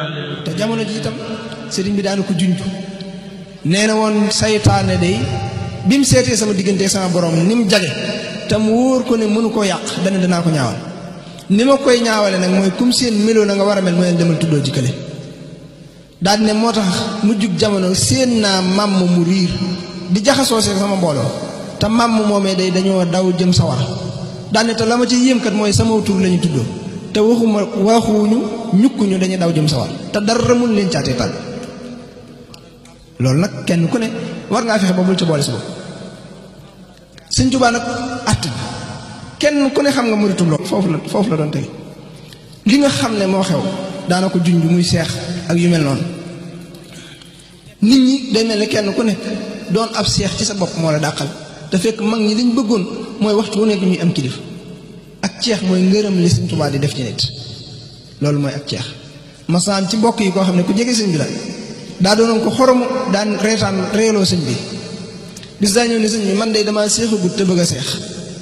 te jamono ji itam sëriñ bi daana ko junj nee na woon saytaane day bi mu seetee sama diggante sama borom ni mu jage te mu wóor ko ne mënu koo yàq danaa ko ñaawal ni ma koy ñaawale nag mooy kum seen meloo na nga war a mel mooy demal tuddoo ci kële daal ne moo tax mu jug jamono seen naa màmm mu riir di jaxasoo see sama mbooloo te màmm moomee day dañoo daw jëm sawar daal ne te la ma ci yéem kat mooy sama tur lañu tuddoo te waxuñu ñukkuñu dañuy daw jëm sawar te dara mun leen caatee tànn loolu nag kenn ku ne war ngaa fexe ba bul ci boole sa bopp Sëñ Tuubaa nag att bi kenn ku ne xam nga muritum loolu foofu la doon tege li nga xam ne moo xew daana ko junj muy seex ak yu mel noonu nit ñi day mel ne kenn ku ne doon ab seex ci sa bopp moo la dàqal te fekk mag ñi liñ bëggoon mooy waxtu wu nekk ñuy am kilifa ak ceex mooy ngërëm li Sëñ Tuubaa di def ci nit loolu mooy ak ceex masaan ci mbokk yi koo xam ne ku jege sëñ bi la daa doonoon ko xoromu daan reetaan reeloo sëñ bi bis daa ñëw ne sëñ bi man de damaa seexagut te bëgg a seex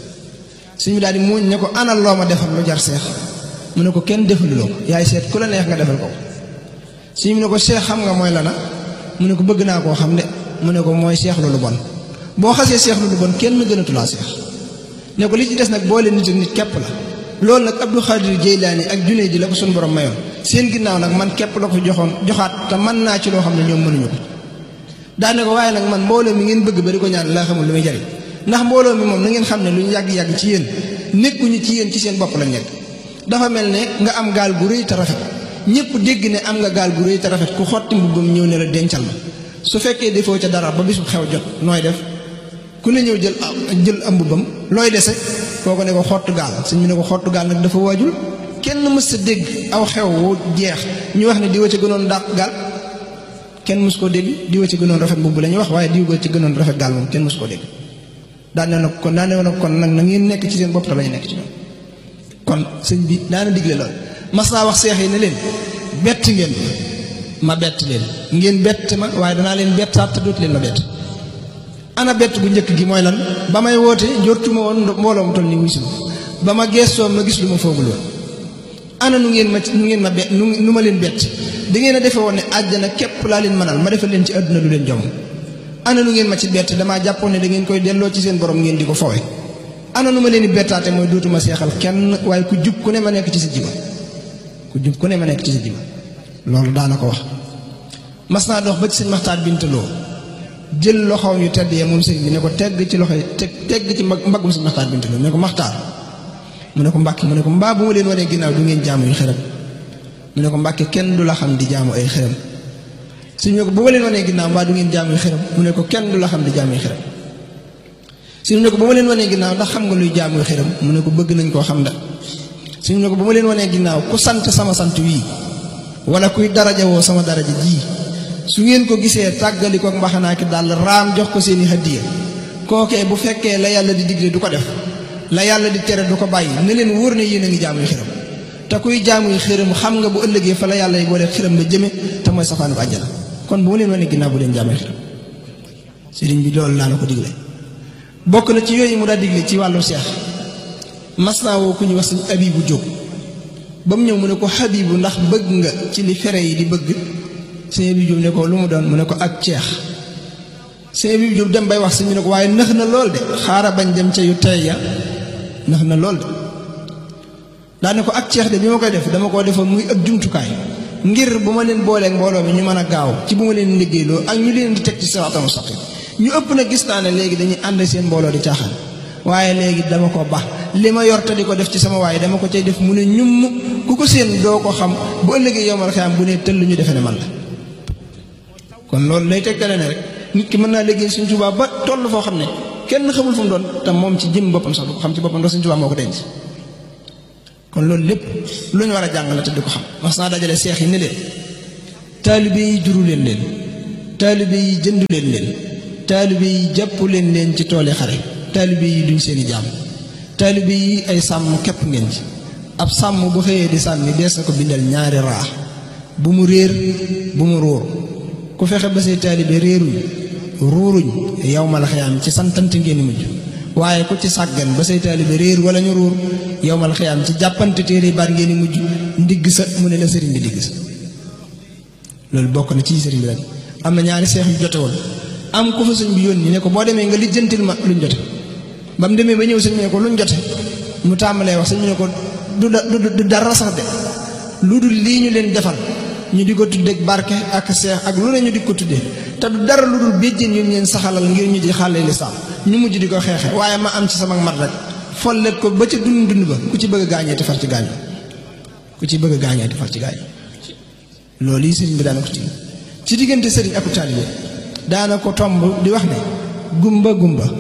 sëñ bi daal di muuñ ne ko anal loo ma defal lu jar seex mu ne ko kenn defaluloo ko yaay seet ku la neex nga defal ko sëñ bi ne ko seex xam nga mooy lana mu ne ko bëgg naa koo xam de mu ne ko mooy seex lu bon boo xasee seex lu bon kenn gënatulaa seex ne ko li ci des nag boole nit ak nit képp la loolu nag Abdou Khadir Jeylaani ak Junayd ji la ko suñu borom mayoon seen ginnaaw nag man képp la ko joxaat te mën naa ci loo xam ne ñoom mënuñu ko daane ko waaye nag man mbooloo mi ngeen bëgg ba di ko ñaan laa xamul lu muy jariñ ndax mbooloo mi moom na ngeen xam ne lu ñu yàgg-yàgg ci yéen nekkuñu ci yéen ci seen bopp lañ nekk dafa mel ne nga am gaal gu rëy te rafet ñëpp dégg ne am nga gaal gu rëy te rafet ku xotti mbubbam ñëw ne la dencal ma su fekkee defoo ca dara ba bisu xew jot nooy def ku ne ñëw jël am mbubbam looy dese kooko ne ko xottu gaal suñ mu ne ko xottu gaal nag dafa waajul kenn mës sa dégg aw xew wu jeex ñu wax ne diwa ci gënoon dàq gaal kenn mës koo dégg diwa ci gënoon rafet mbubb la ñuy wax waaye diwa ci gënoon rafet gaal moom kenn mës koo dégg daan ne kon nag na ngeen nekk ci seen bopp te bañ nekk ci ñoom kon sëñ bi daana digle lool mas naa wax seex yi ne leen bett ngeen ma bett leen ngeen bett ma waaye danaa leen bettaat te dootu leen ma bett ana bett bu njëkk gi mooy lan ba may woote njortuma woon mbooloo mu toll ni wuy si ba ma geesoo ma gis lu ma foogul woon ana nu ngeen ma bett nu ma leen bett da ngeen a defe woon ne àjjana képp laa leen mënal ma defal leen ci àdduna lu leen jom ana nu ngeen ma ci bett damaa jàppoon ne da ngeen koy delloo ci seen borom ngeen di ko foowe ana nu ma leen di bettaate mooy dootuma seexal kenn waaye ku jub ku ne ma nekk ci sa jiba ku jub ku ne ma nekk ci sa jiba loolu daana ko wax mas naa dox ba ci sëñ Maxtaar Bintaloo jël loxoom yu tedd ya moom sëñ bi ne ko tegg ci loxo yi tegg ci mbaggum sëñ Maxtaar Bintaloo ne ko Maxtaar mu ne ko Mbàkke mu ne ko mbaa bu ma leen wanee ginnaaw du ngeen jaamu yu xërëm mu ne ko Mbàkke kenn du la xam di jaamu ay xërëm sëñ ne ko bu ma leen wanee ginnaaw mbaa du ngeen jaamu yu xërëm mu ne ko kenn du la xam di jaamu yu xërëm sëñ ne ko bu ma leen wanee ginnaaw ndax xam nga luy jaamu yu xërëm mu ne ko bëgg nañ koo xam da sëñ ne ko bu ma leen wanee ginnaaw ku sant sama sant wii wala kuy daraja woo sama daraja ji su ngeen ko gisee tàggali ko mbaxanaa ki daal raam jox ko seeni hadiya kookee bu fekkee la yàlla di digle du ko def la yàlla di tere du ko bàyyi ne leen wóor ne yéen a ngi jaamuy xiram te kuy jaamuy xiram xam nga bu ëllëgee fa la yàlla yi boole xiram ba jëme te mooy safaanu ko àjjana kon bu ma leen wane ginnaaw bu leen jaamuy xiram sëriñ bi loolu laa na ko digle bokk na ci yooyu mu daa digle ci wàllu seex mas naa woo ku ñu wax sëñ Abibu Jóob ba mu ñëw mu ne ko Habibu ndax bëgg nga ci li fere yi di bëgg sëñ Abibu Jóob ne ko lu mu doon mu ne ko ak ceex sëñ Abibu Jóob dem bay wax sëñ bi ne ko waaye nëx na lool de xaaral bañ dem ca yu tey ya nëx na lool de daane ko ak ceex de bi ma koy def dama koo defoon muy ak jumtukaay ngir bu ma leen booleeg mbooloo mi ñu mën a gaaw ci bu ma leen liggéeyloo ak ñu leen di teg ci siraatal mustaqiim ñu ëpp na gis naa ne léegi dañuy ànd seen mbooloo di caaxaan waaye léegi dama ko baax li ma yor te di ko def ci sama waaye dama ko cay def mu ne ñum ku ko seen doo ko xam bu ëllëgee yowmal xiyaam bu ne tëll ñu defe ne man la kon loolu lay tegtale ne rek nit ki mën naa liggéey Sëñ Tuubaa ba toll foo xam ne kenn xamul fu mu doon te moom ci jëm boppam sax du ko xam ci boppam ndax Sëñ Tuubaa moo ko denc kon loolu lépp lu ñu war a jàng la te di ko xam mas naa dajale seex yi ne leen taalibe yi juru leen leen taalibe yi jëndu leen taalibe yi jàpp leen ci tooli xare taalibe yi duñ seeni jaam taalibe yi ay sàmm képp ngeen ci ab sàmm bu xëyee di sàmmi dees na ko bindal ñaari raa bu mu réer bu mu ruur ku fexe ba say taalibe réeruñ ruuruñ yawmal xiyaam ci santante ngeen mujj waaye ku ci sàggan ba say taalibe réer wala ñu ruur yawmal xiyaam ci jàppante téere baat ngeen mujj ndigg sa mu ne la sëriñ bi digg sa loolu bokk na ci sëriñ bi rek. am na ñaari seex yu jote woon am ku fa sëñ bi yónni ne ko boo demee nga lijjantil ma luñ jote ba mu demee ba ñëw sëñ bi ne ko luñ jote mu tàmbalee wax sëñ bi ne ko du dara sax de lu dul lii ñu leen defal ñu di ko tuddee barke ak seex ak lu ne ñu di ko tuddee te du dara lu dul béjjén yu ñu leen saxalal ngir ñu di xàlle lislaam ñu mujj di ko xeexe waaye ma am ci sama mat rek follet ko ba ca dund ba ku ci bëgg a gaañee te far ci gaañu ku ci bëgg a gaañee te far ci gaañu loolu yi sëriñ bi daana ko ci diggante sëriñ ak taalibe daana ko tomb di wax ne gumba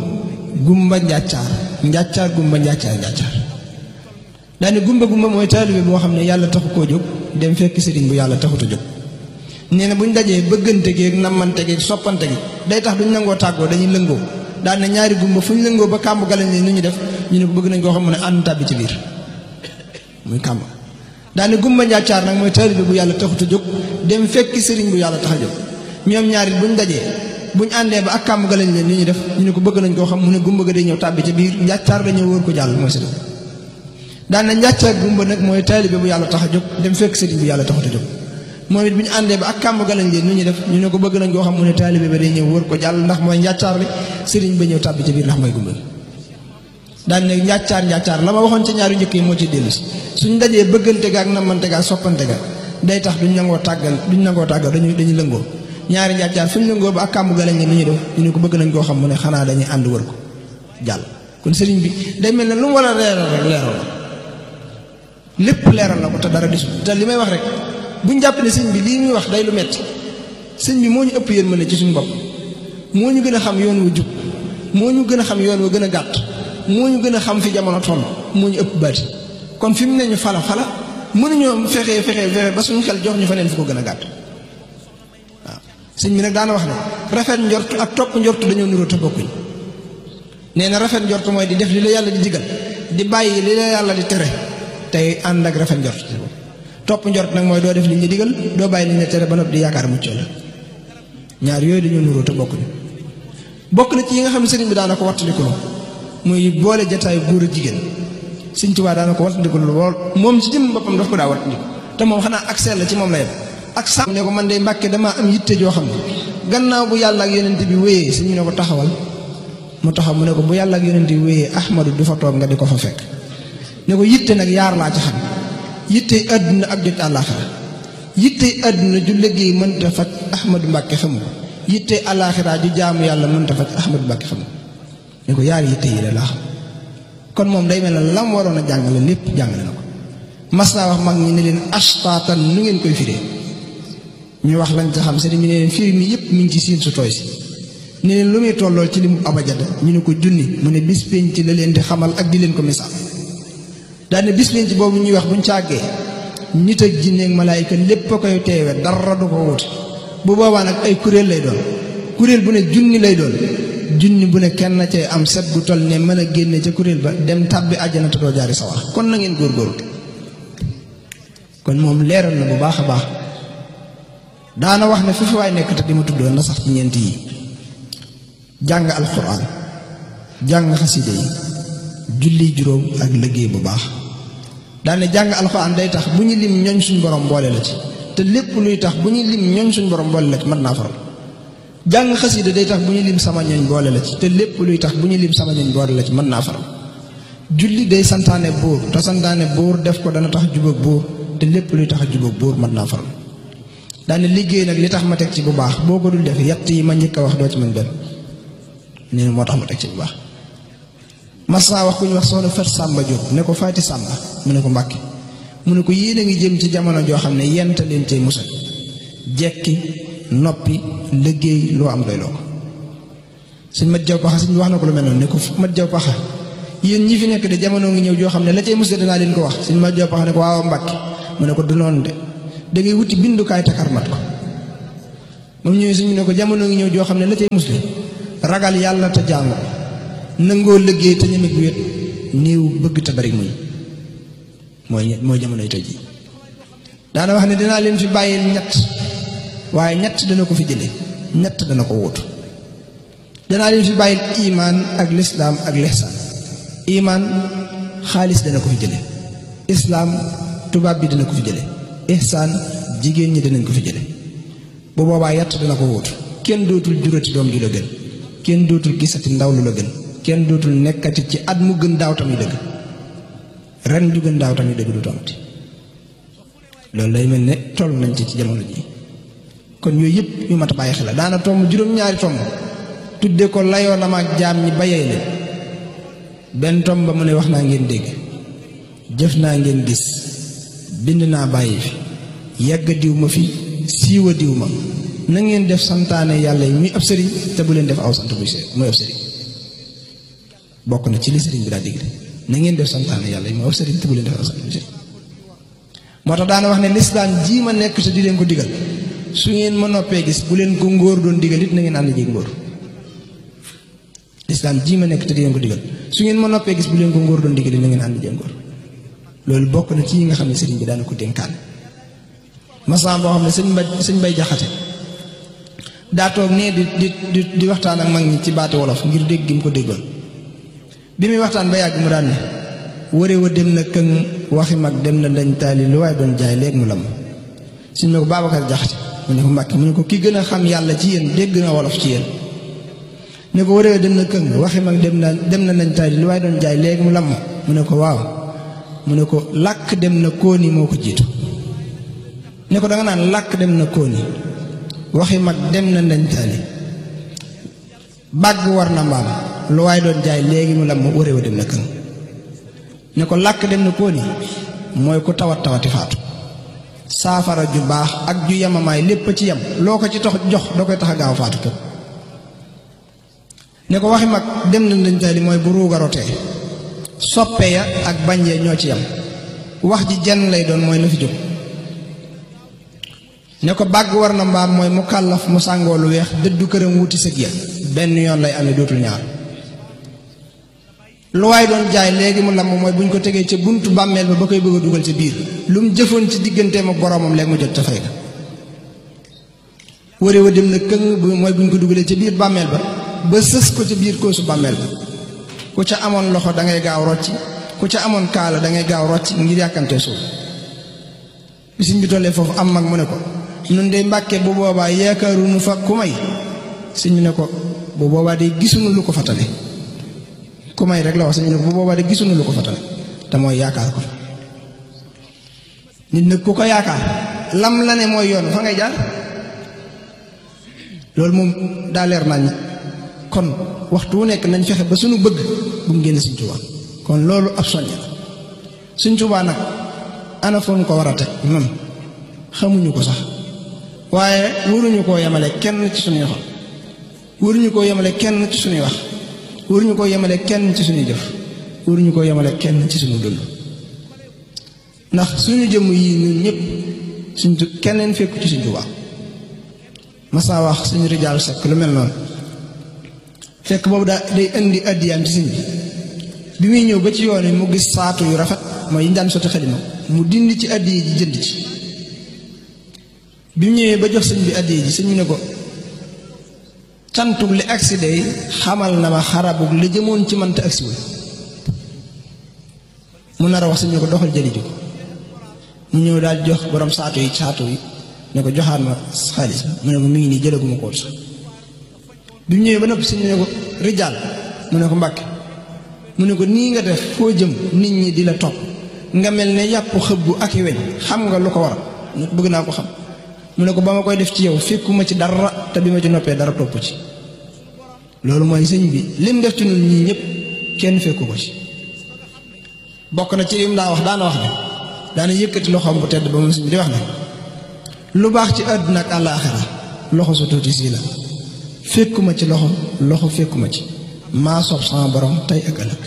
njàccaar gumba njàccaar daane gumba mooy taalibe boo xam ne yàlla taxu koo jóg dem fekk sëriñ bu yàlla taxut a jóg nee na buñ dajee bëggante gi ak nammante gi soppante gi day tax duñ nangoo tàggoo dañuy lëngoo daane ñaari gumba fu ñu lëngoo ba kàmb galañ ne nu ñu def ñu ne ko bëgg nañ koo xam ne ànd tàbbi ci biir muy kàmb daane gumba njàccaar nag mooy taalibe bu yàlla taxut a jóg dem fekki sëriñ bu yàlla tax a jóg ñoom ñaari buñ dajee buñ àndee ba ak kàmb galañ leen ni ñu def ñu ne ko bëgg nañ koo xam mu ne gumba ga day ñëw tàbbi ci biir njàccaar dañoo wóor ko jàll mooy sëriñ daane njàccaar gumba nag mooy taalibe bu yàlla tax a jóg dem fekk sëriñ bu yàlla taxut a jóg moom it bu ñu àndee ba ak kàmb galañ leen ni ñu def ñu ne ko bëgg nañ koo xam mu ne taalibe ba day ñëw wóor ko jàll ndax mooy njàccaar li sëriñ ba ñëw tàbbi ci biir ndax mooy gumba daan ne njàccaar la ma waxoon ci ñaari njëkk yi moo ci dellu si suñ dajee bëggante ga ak nammante ga ak soppante ga day tax duñ nangoo tàggal dañuy lëngoo ñaari njàccaar fu ñu lëngoo ba ak kàmb ga lañ ne ni ñu def ñu ne ko bëgg nañ koo xam mu ne xanaa dañuy ànd wër ko jàll kon sëriñ bi day mel ne lu mu war a leeral rek leeral la lépp leeral na ko te dara desul te li may wax rek buñ jàpp ne sëñ bi lii muy wax day lu metti sëñ bi moo ñu ëpp yërmande ci suñu bopp moo ñu gën a xam yoon wu jub moo ñu gën a xam yoon wu gën a gàtt moo ñu gën a xam fi jamono toll moo ñu ëpp baati kon fi mu ne ñu fala mënuñoo fexe ba suñu xel jox ñu fa neen fu ko gën a gàtt waaw sëñ bi nag daana wax ne rafet njort ak topp njort dañoo nuroo te bokkuñ nee na rafet njort mooy di def li la yàlla di digal di bàyyi li la yàlla di tere tey ànd ak rafet njort topp njort nag mooy doo def li ñu digal doo bàyyi li ñu tere ba noppi di yaakaar mucc la ñaar yooyu dañoo nuroo te bokkuñ bokk na ci yi nga xam ne sëriñ bi daana ko wattalikuloo muy boole jataayu góor ak jigéen Sëriñ Tuubaa daana ko wattandiku lool moom ci jëm boppam daf ko daa wattandiku te moom xanaa ak sell la ci moom la yem ak sàmm ne ko man de Mbàkke damaa am yitte joo xam ne gannaaw bu yàlla ak yonent bi wéyee suñu ne ko taxawal mu taxaw mu ne ko bu yàlla ak yonent bi wéyee Ahmadu du fa toog nga di ko fa fekk ne ko yitte nag yaar laa ci xam yittey àdduna ak jot àllaaxira yittey àdduna ju liggéey mënta faj Ahmadu Mbàkke xamu ko yittey àllaaxira ju jaamu yàlla mënta faj Ahmadu Mbàkke xamu ko ne ko yaar yitte yi la laa xam kon moom day mel ne lam waroon a jàngale lépp jàngale na ko mas naa wax mag ñi ne leen ashtaatan nu ngeen koy firee ñu wax lañ ca xam sëriñ bi ne leen firi mi yëpp mi ngi ci siin su tooy si ne leen lu muy tollool ci li mu abajada ñu ne ko junni mu ne bis penc la leen di xamal ak di leen ko misaal daane bis penc boobu ñuy wax buñ càggee nit ak jinne ak malaayika lépp a koy teewe dara du ko wuute bu boobaa nag ay kuréel lay doon kuréel bu ne junni lay doon junni bu ne kenn cay am set gu toll ne mën a génne ca kuréel ba dem tàbbi àjjana te doo jaari sawar kon na ngeen góorgóorlu kon moom leeral na bu baax a baax daana wax ne fi waay nekk te di ma tuddoon na sax ci ñeent yi jàng alxuraan jàng xaside yi julli juróom ak liggéey bu baax daane jàng alxuraan day tax bu ñu lim ñooñ suñ borom boole la ci te lépp luy tax bu ñu lim ñooñ suñ borom boole la ci mën naa faral jàng xasida day tax bu ñu lim sama ñooñ boole la ci te lépp luy tax bu ñu lim sama ñooñ boole la ci mën naa faral julli day santaane buur te santaane buur def ko dana tax jubóog buur te lépp luy tax jubóog buur mën naa faral daane liggéey nag li tax ma teg ci bu baax boo ko dul def yett yi ma njëkk a wax doo ci mën benn nee moo tax ma teg ci bu baax mas naa wax ku ñu wax soxna Fat Sàmba Jóob ne ko Faati Sàmba mu ne ko Mbàkke mu ne ko yéen a ngi jëm ci jamono joo xam ne yent leen cay musal jekki noppi liggéey loo am doy loo ko sëñ Mat Jaw Paxa sëñ bi wax na ko lu mel noonu ne ko Mat Jaw Paxa yéen ñi fi nekk de jamono ngi ñëw joo xam ne la cay musal danaa leen ko wax sëñ Mat Jaw Paxa ne ko waaw Mbàkke mu ne ko du noonu de da ngay wuti bindukaay takarmat ko moom ñëwee suñu ne ko jamono ngi ñëw joo xam ne la cay musle ragal yàlla te jaamu ko nangoo liggéey te ñeme gu wét néew bëgg te bari muñ mooy jamonoy tey ji daana wax ne dinaa leen fi bàyyil ñett waaye ñett dana ko fi jële ñett dana ko wuutu danaa leen fi bàyyil imaan ak lislaam ak lihsaan imaan xaalis dana ko fi jële islaam tubaab bi dana ko fi jële ihsaan jigéen ñi danañ ko fi jële bu boobaa yett dina ko wut kenn dootul jurati doom ju la gën kenn dootul gisati ndaw lu la gën kenn dootul nekkati ci at mu gën daaw tamit dëgg ren ju gën daaw tamit dëgg du tomati loolu lay mel ne toll nañ ci jamono ji kon yooyu yëpp yu mat a bàyyi xel la daana tomb juróom-ñaari tomb tudde ko layoo na ma ak jaam ñi bayee leen benn tomb ba mu ne wax naa ngeen dégg jëf naa ngeen gis bind naa bàyyi fi yàgg diw ma fi siiwa diw ma na ngeen def santaane yàlla yi muy ab sëriñ te bu leen def aw sant muy ab sëriñ bokk na ci li sëriñ bi daa digle na ngeen def santaane yàlla yi muy ab sëriñ te bu leen def aw sant muy sëriñ moo tax daana wax ne lislaam jii ma nekk te di leen ko digal su ngeen ma noppee gis bu leen ko ngóor doon digal it na ngeen ànd jéeg ngóor lislaam jii ma nekk te di leen ko digal su ngeen ma noppee gis bu leen ko ngóor doon digal it na ngeen ànd jéeg ngóor loolu bokk na ci yi nga xam ne sëriñ bi daana ko dénkaan masam boo xam ne sëñ Bay Jaxate daa toog nee di waxtaan ak mag ñi ci baati wolof ngir dégg gi mu ko déggoon bi muy waxtaan ba yàgg mu daan ne wëree wa dem na këng waxi mag dem na dañ taali lu waaye doon jaay léegi mu lam suñ ne ko Babacar Jaxate mu ne ko Mbàkke mu ne ko ki gën a xam yàlla ci yéen dégg na wolof ci yéen ne ko wëree wa dem na këng waxi mag dem na dañ taali lu waaye doon jaay léegi mu lam mu ne ko waaw mu ne ko làkk dem na kóoni moo ko jiitu ne ko danga naan làkk dem na kóoni waxi mag dem na ndañ taali bàgg war na mbaam lu waaye doon jaay léegi mu lam wëree wa dem na këng ne ko làkk dem na kóoni mooy ku tawati faatu saafara ju baax ak ju yemamaay lépp ci yem loo ko ci tax jox da koy tax a gaaw faatu képp ne ko waxi mag dem na ndañ taali mooy bu ruugarotee soppe ya ak bañ ya ñoo ci yem wax ji jenn lay doon mooy na fi jóg ne ko bàgg war na mbaam mooy mu kàllaf mu sàngoo lu weex dëddu këram wuti sëg ya benn yoon lay amee dootul ñaar lu waay doon jaay léegi mu lamb mooy bu ñu ko tegee ca buntu bàmmeel ba koy bëgg a dugal ca biir lu mu jëfoon ci digganteem ak boroomam léegi mu jot ca fay ga wëree wa dem na këng mooy bu ñu ko dugalee ca biir bàmmeel ba sës ko ca biir koosu bàmmeel ba ku ca amoon loxo da ngay gaaw rocci ku ca amoon kaala da ngay gaaw rocci ngir yàkkantee suuf bi sëñ bi tollee foofu am mag mu ne ko nun de Mbàkke bu boobaa yaakaaruñu fa ku may sëñ bi ne ko bu boobaa de gisuñu lu ko fatale ku may rek la wax sëñ bi ne ko bu boobaa de gisuñu lu ko fatale te mooy yaakaar ko nit nag ku ko yaakaar lam la ne mooy yoon fa ngay jaar loolu moom daa leer nañ kon waxtu wu nekk nañ fexe ba suñu bëgg bu mu génn Sëñ Tuubaa kon loolu ab soññ la Sëñ Tuubaa nag ana foon ko war a teg ñun xamuñu ko sax waaye waruñu koo yemale kenn ci suñuy xol waruñu koo yemale kenn ci suñuy wax waruñu koo yemale kenn ci suñuy jëf waruñu koo yemale kenn ci suñu dund ndax suñu jëmm yi ñun ñëpp keneen fekku ci Sëñ Tuubaa masaa wax suñu rijaal sekk lu mel noonu fekk boobu day indi addiyaam ci sëñ bi muy ñëw ba ci yoon yi mu gis saatu yu rafet mooy yi ñu daan sotti xalima mu dindi ci addiya ji jënd ci bi mu ñëwee ba jox sëñ bi addiya ji sëñ bi ne ko cantug li agsi day xamal na ma xarabug li jëmoon ci manta agsiwul mu nar a wax sëñ bi ne ko doxal jëli ji ko mu ñëw daal jox borom saatu yi ne ko joxaat ma xaalis mu ne ko mi ngi nii jëlaguma ko sax bi mu ñëwee ba noppi sëñ bi ne ko rijaal mu ne ko Mbàkke mu ne ko nii nga def foo jëm nit ñi di la topp nga mel ne yàpp xëbbu ak i weñ xam nga lu ko waral bëgg naa ko xam mu ne ko ba ma koy def ci yow fekkuma ci dara te bi ma ci noppee dara topp ci loolu mooy sëñ bi lim def ci ñun ñii ñëpp kenn fekku ko ci bokk na ci lim daa wax daana wax ne daana yëkkati loxoom bu tedd ba moom sëñ bi di wax ne lu baax ci àdduna ak àllaaxira loxo su tuuti sii la fekkuma ci loxo fekkuma ci maa soob sama borom tey ak ëllëg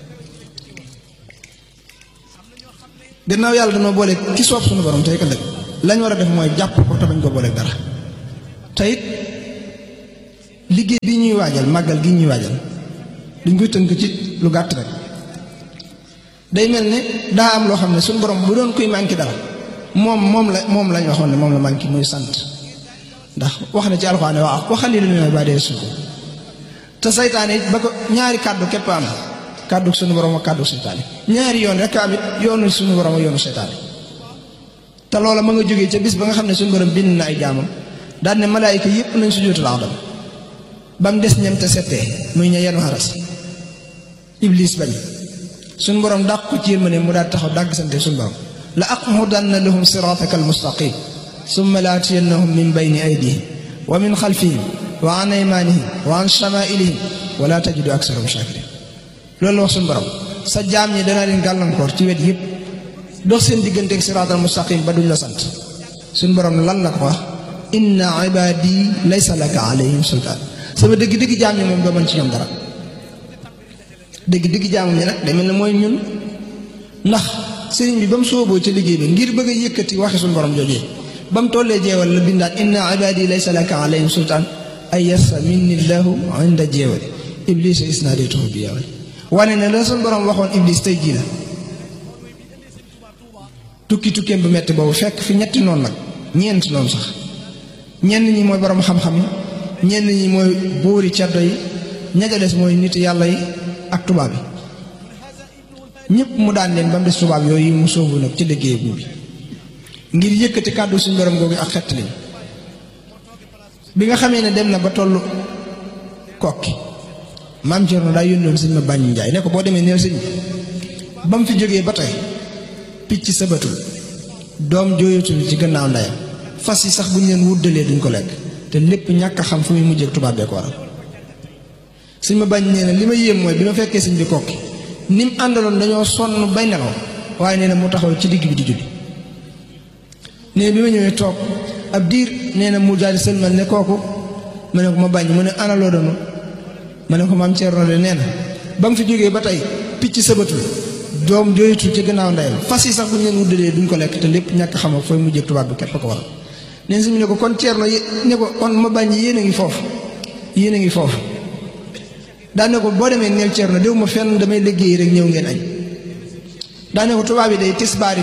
gannaaw yàlla dama boole ki soob suñu borom tey ak ëllëg lañ war a def mooy jàpp ko te bañ ko booleeg dara te it liggéey bi ñuy waajal màggal gi ñuy waajal duñ koy tënk ci lu gàtt rek day mel ne daa am loo xam ne suñu borom bu doon koy manqué dara moom lañ waxoon ne moom la manqué muy sant ndax wax na ci alxuraan ne waaw waxal li lu ne ba dee suko te saytaane it ba ko ñaari kàddu képp am kàddu suñu borom ak kàddu saytaane ñaari yoon rek am it yoonu suñu borom ak yoonu saytaane te loola ma nga jógee ca bis ba nga xam ne suñu borom bind na ay jaamam daan ne malaayika yépp nañ sujjóotal Aadama ba mu des ñam te settee muy ña yenu xaras Iblis bañ suñ borom dàq ko ci yërmande mu daal taxaw dàgg sante suñ borom la aqudanna lahum siraataka almustaqim summa la atiyannahum min bayni aydihim wa min xalfihim wa an aymanihim wa an shamailihim wa la tajidu aksarahum shakirin loolu la wax suñ borom sa jaam ñi danaa leen gàllankoor ci wet yëpp dox seen digganteeg siraatal mustaqim ba duñ la sant suñ borom lan la ko wax inna ibadi laysa laka alayhim sultaan sama dëgg-dëgg jaam ñi moom doo mën ci ñoom dara dëgg-dëgg jaam ñi nag demel na mooy ñun ndax sëriñ bi ba mu sooboo ci liggéey bi ngir bëgg a yëkkati waxi suñ borom joojee ba mu tollee jeewal la bindaat inna ibadi laysa laka alayhim sultaan ay yassa minni llahu inda jeewali iblisa isnaadaytuhu bi yawal wane ne la suñ borom waxoon iblis tey jii la tukkeem bu metti boobu fekk fi ñetti noonu nag ñeenti noonu sax ñenn ñi mooy borom xam-xam yi ñenn ñi mooy buuri ceddo yi ña ca des mooy nit yàlla yi ak tubaab yi ñëpp mu daan leen ba mu des tubaab yooyu mu sóobu nag ci liggéey bi ngir yëkkati kàddu suñu borom googu ak xett liñ bi nga xamee ne dem na ba tollu kokki maam Cerno daa yónnoon sëñ ma bàññi njaay ne ko boo demee neel sëñ ba mu fi jógee ba tey picc sabatul doom jooyatul ci gannaaw ndeyam fas yi sax bu ñu leen wuddalee duñ ko lekk te lépp ñàkk a xam fu muy mujjee tubaab bee ko waral sëñ ma bañ nee na li ma yéem mooy bi ma fekkee sëñ bi kokki ni mu àndaloon dañoo sonn bay nelaw waaye nee na mu taxaw ci digg bi di julli nee bi ma ñëwee toog ab diir nee na mu daal di sëlmal ne kooku ma ne ko ma bañ mu ne ana loo doon ma ne ko maam Cerno de nee na ba mu fi jógee ba tey picc sabatul doom jooyatul ci gannaaw ndeyam fas yi sax bu ñu leen wuddalee duñ ko lekk te lépp ñàkk xam fooy mujjee tubaab bi képp ko waral neen si mu ne ko kon Cerno ne ko kon ma bañ yéen a ngi foofu daane ko boo demee neel Cerno déw ma fenn damay liggéey rek ñëw ngeen añ daane ko tubaab yi day tisbaari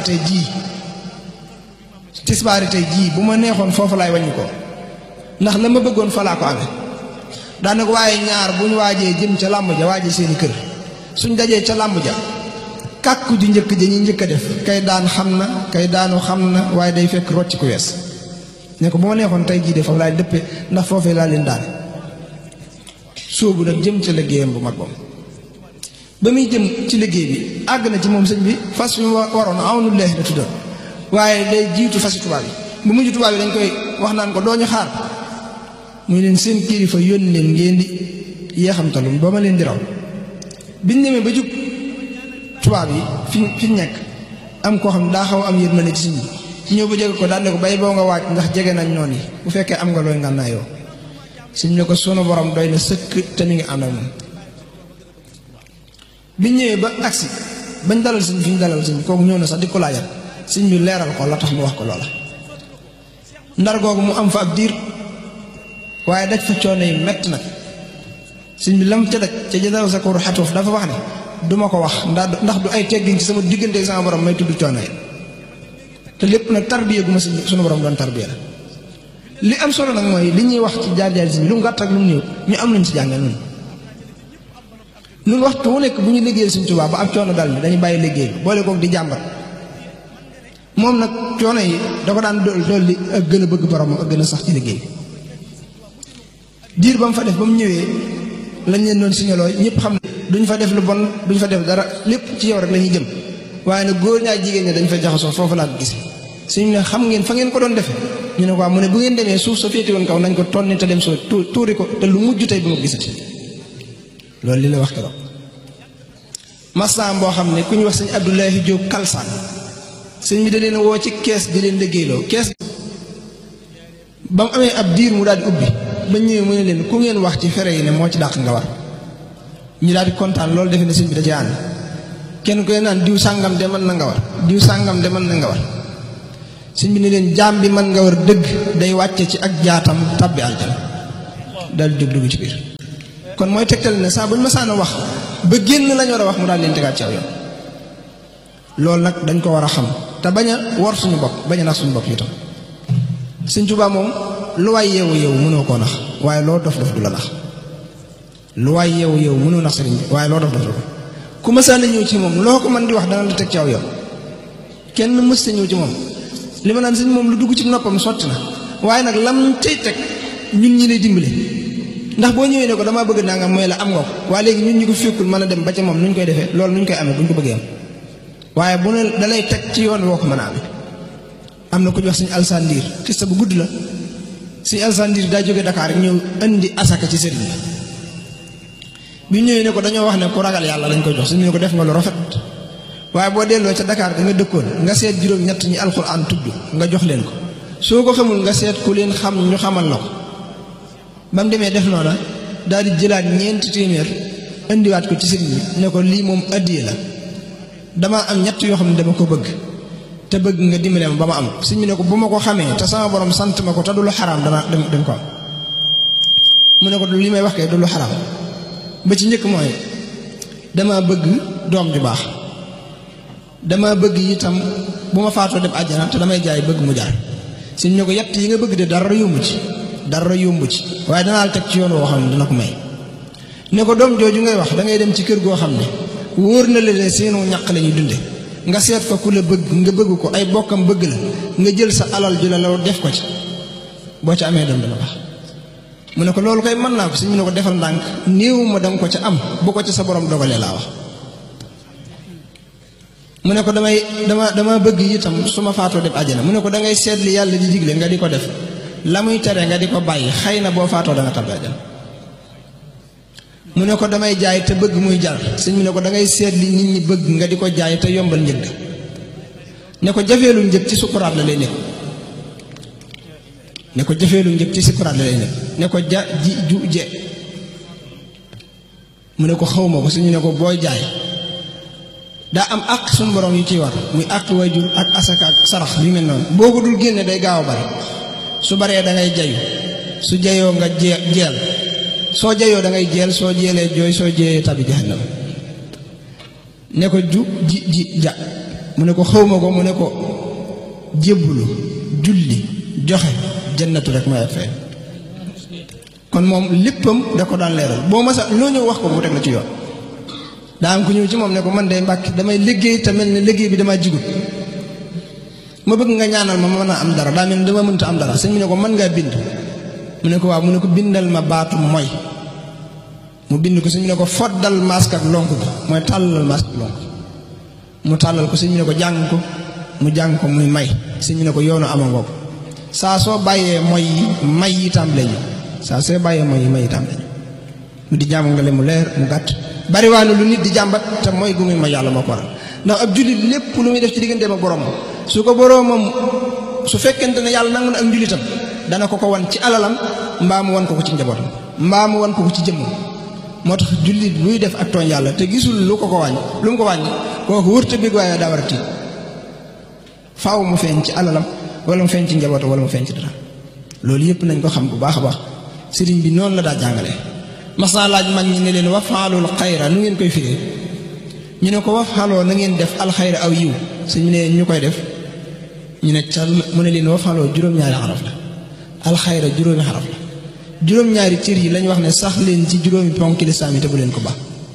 tey jii bu ma neexoon foofu laay wàññi ko ndax la ma bëggoon fa laa ko amee daane ko waaye ñaar bu ñu waajee jëm ca làmb ja waajee seeni kër suñ dajee ca làmb ja kàkku ju njëkk ja ñi njëkk a def kay daan xam na kay daanu xam na waaye day fekk rocc ku wees ne ko bu ma neexoon tey jii de foofu laay dëppee ndax foofee laa leen daane sóobu nag jëm ca liggéeyam bu mag boobu ba muy jëm ci liggéey bi àgg na ci moom sëñ bi fas fi mu waroon awnu leex la tuddoon waaye day jiitu fasi tubaab yi bu mujj tubaab yi dañ koy wax naan ko dooñu xaar muy leen seen kilifa yónni leen ngeen di yeexamtalum ba ma leen di raw biñ demee ba jub tubaab yi fi nekk am koo xam daa xaw am yërmande ci sëñ bi ñëw ba jege ko daan ne ko bay boo nga waaj ndax jege nañ noonu yi bu fekkee am nga looy ngànnaayoo sëñ ne ko sunu borom doy na sëkk te mi ngi ànd ak moom biñ ñëwee ba agsi bañ dalal sëñ fi ñu dalal sëñ kooku ñëw na sax di ko laajal sëñ bi leeral ko la tax mu wax ko loola ndar googu mu am fa ab diir waaye daj fa coono yi metti nag sëñ bi lam ca daj ca jadaw sa koru xatuuf dafa wax ne duma ko wax ndax du ay teggin ci sama diggante sama borom may tudd coono yi te lépp nag tarbiya gu ma sunu borom doon tarbiya la li am solo nag mooy li ñuy wax ci jaar-jaar si bi lu mu gàtt ak lu mu néew ñu am luñ ci jàngal ñun waxtu wu nekk bu ñu liggéeyal Sëñ Tuubaa ba ab coono dal ni dañu bàyyi liggéey bi boole koog di jàmbat moom nag coono yi da ko daan dolli ak gën a bëgg boromam ak gën a sax ci liggéey bi diir ba mu fa def ba mu ñëwee lañ leen doon signaloo ñëpp xam ne duñ fa def lu bon duñ fa def dara lépp ci yow rek la ñuy jëm waaye nag góor ñaa jigéen ñi dañ fa jaxasoo foofu laa ko gis suñu ne xam ngeen fa ngeen ko doon defee ñu ne quoi mu ne bu ngeen demee suuf sa féete woon kaw nañ ko tonni te dem soo tuuri ko te lu mujj tey bu ma gisati loolu li la wax keroog masaam boo xam ne ku ñu wax sëñ Abdoulahi Diop Kalsaan sëñ bi da leen woo ci kees di leen liggéeyloo kees ba mu amee ab diir mu daal di ubbi ba ñëwee mu ne leen ku ngeen wax ci fere yi ne moo ci dàq nga war ñu daal di kontaan loolu defe ne sëñ bi da ci ànd kenn ku ne naan diw sàngam de mën na nga war diw sàngam de mën na nga war sëñ bi ne leen jaam bi mën nga war dëgg day wàcce ci ak jaatam tabbi aljana daal di dugg ci biir kon mooy tegtal ne saa bu ñu masaan a wax ba génn lañ war a wax mu daal leen tegaat ci aw yoon loolu nag dañ ko war a xam te bañ a wor suñu bopp bañ a nax suñu bopp itam Sëñ Tuubaa moom lu waay yeewu yeewu mënoo koo nax waaye loo dof dof du la nax lu waay yeewu yeewu mënoo nax sëriñ bi waaye loo dof dof du la ku masaan a ñëw ci moom loo ko mën di wax dana la teg ci aw yoon kenn mës ta ñëw ci moom li ma naan sëñ moom lu dugg ci noppam sotti na waaye nag lam cay teg ñun ñi lay dimbale ndax boo ñëwee ne ko damaa bëgg nangam mooy la am nga ko waaye léegi ñun ñi ko fekkul mën a dem ba ca moom nuñ koy defee loolu nuñ koy amee buñ ko bëggee am waaye bu ne dalay teg ci yoon woo ko mën a amee. am na ku ñu wax suñu alsandiir xista bu gudd la suñu alsandiir daa jóge Dakar ñëw indi asaka ci sëriñ bi ñëwee ne ko dañoo wax ne ku ragal yàlla lañ koy jox suñu ne ko def nga lu rafet waaye boo delloo ca Dakar da nga dëkkoon nga seet juróom-ñett ñi alxuraan tudd nga jox leen ko soo ko xamul nga seet ku leen xam ñu xamal la ko ba mu demee def noona daal di jëlaat ñeenti téeméer indiwaat ko ci sëriñ bi ne ko lii moom addiye la damaa am ñett yoo xam ne dama ko bëgg te bëgg nga dimbale ma ba ma am sëriñ bi ne ko bu ma ko xamee te sama borom sant ma ko te du lu xaraam dana dem ko am mu ne ko li may wax kay du lu xaraam ba ci njëkk mooy dama bëgg doom ju baax dama bëgg itam bu ma faatoo dem àjjana te damay jaay bëgg mu jaar sëriñ bi ne ko yett yi nga bëgg de dara yomb ci waaye danaa la teg ci yoon woo xam ne dana ko may ne ko doom jooju ngay wax da ngay dem ci kër goo xam ne wóor na la ne seenu ñàq la ñuy dunde nga seet fa ku la bëgg nga bëgg ko ay bokkam bëgg la nga jël sa alal ju la law def ko ci boo ca amee doom dana baax mu ne ko loolu koy mën naa ko si mu ne ko defal ndànk néew ma danga ko ca am bu ko ca sa borom dogalee laa wax mu ne ko dama bëgg itam su ma faatoo dem àjjana mu ne ko da ngay seet li yàlla di digle nga di ko def la muy tere nga di ko bàyyi xëy na boo faatoo da nga tabbi àjjana mu ne ko damay jaay te bëgg muy jar sëñ mu ne ko da ngay seet li nit ñi bëgg nga di ko jaay te yombal njëg ne ko jafeelu njëg ci sukuraat la lay nekk ne ko jafeelu njëg ci sukuraat la lay nekk ne ko ja ji ju je mu ne ko xawma ko suñu ne ko booy jaay daa am àq suñu borom yu ciy war muy àq waajur ak asaka ak sarax yu mel noonu boo ko dul génne day gaaw a bari su baree da ngay jayu su jayoo nga jeel soo jayoo da ngay jeel soo jeelee jooy soo jeeyee tabi jahannam ne ko ji ja mu ne ko xawma ko mu ne ko jébbulu julli joxe jannatu rek may fay kon moom léppam da ko daan leeral boo masa loo ñëw wax ko mu teg la ci yoon daa am ku ñëw ci moom ne ko man de Mbàkke damay liggéey te mel ne liggéey bi damaa jigut ma bëgg nga ñaanal ma mën a am dara daa mel ne dama mënta am dara sëñ bi ne ko mën ngaa bind mu ne ko waaw mu ne ko bindal ma baatu mooy mu bind ko sëñ bi ne ko foddal masque ak lonk bi mooy tàllal masque ak lonk mu tàllal ko sëñ bi ne ko jàng ko mu jàng ko muy may sëñ bi ne ko yoonu amangoo ko saa soo bàyyee mooy yi may yi tàmbale ñu saa soo bàyyee mooy yi may yi tàmbale ñu mu di jàmm nga le mu leer mu gàtt bariwaane lu nit di jàmbat te mooy gu muy ma yàlla moo ko waral ndax ab jullit lépp lu muy def ci digganteem ak borom su ko boroomam su fekkente ne yàlla nangu na ak njullitam dana ko wan ci alalam mbaa mu wan ko ci njabootam mbaa mu wan ko ci jëmmam moo tax jullit luy def ak tooñ yàlla te gisul lu mu ko wàññi kooku wërta bég waaye daa war a tiit faaw mu feeñ ci alalam wala mu feeñ ci njabootam wala mu feeñ ci dara loolu yëpp nañ ko xam bu baax a baax sëriñ bi noonu la daa jàngale mas naa laaj mag ñi ne leen wafaalul xayra nu ngeen koy firee ñu ne ko wafaaloo na ngeen def alxayra aw yiw suñu ne ñu koy def ñu ne cal mu ne leen wafaaloo juróom-ñaari xaraf la alxayra juróomi xaraf la juróom-ñaari cër yi lañu wax ne sax leen ci juróomi ponk lislaam yi te bu leen ko baax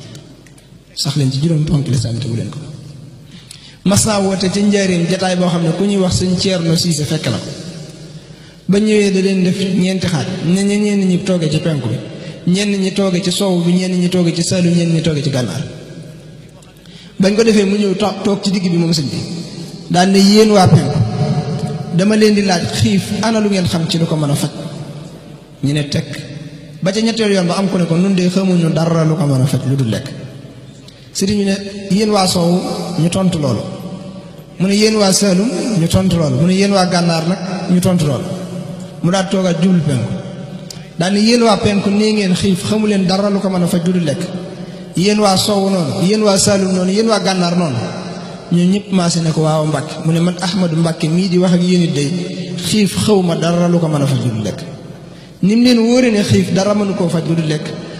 sax leen ci juróomi ponk lislaam yi te bu leen ko baax mas naa woote ca njaareem jataay boo xam ne ku ñuy wax sëñ Ceerno Siise fekk na ko ba ñëwee da leen def ñeenti xaaj ne ñenn ñi toogee ci penku bi ñenn ñi toogee ci soow bi ñenn ñi toogee ci saalum ñenn ñi toogee ci gànnaar bañ ko defee mu ñëw toog ci digg bi moom sëñ bi daal ne yéen waa penku dama leen di laaj xiif ana lu ngeen xam ci lu ko mën a faj ñu ne tekk ba ca ñetteelu yoon ba am ko ne ko nun de xamuñu dara lu ko mën a faj lu dul lekk sëriñ ñu ne yéen waa soow ñu tontu loolu mu ne yéen waa saalum ñu tontu loolu mu ne yéen waa gànnaar nag ñu tontu loolu mu daal toogaat jublu penku daal ne yéen waa penku nii ngeen xiif xamu leen dara lu ko mën a faj lu dul lekk yéen waa soow noonu yéen waa saalum noonu yéen waa gànnaar noonu ñun ñëpp maase ne ko waaw Mbàkke mu ne man Ahmadu Mbàkke mii di wax ak yéen it day xiif xaw ma dara lu ko mën a faj lu dul lekk ni mu leen wóore ne xiif dara mënu koo faj lu dul lekk